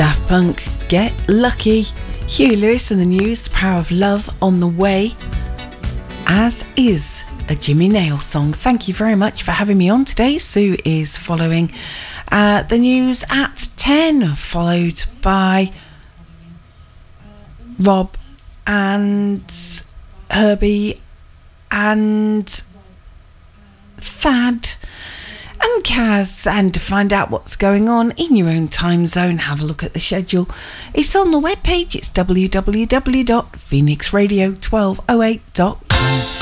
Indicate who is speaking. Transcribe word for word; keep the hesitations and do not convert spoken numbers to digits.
Speaker 1: Daft Punk, Get Lucky. Huey Lewis and the News, The Power of Love on the way, as is a Jimmy Nail song. Thank you very much for having me on today. Sue is following uh, the news at ten, followed by Rob and Herbie and Thad and Kaz. And to find out what's going on in your own time zone, have a look at the schedule. It's on the webpage. It's w w w dot phoenix radio twelve oh eight dot com.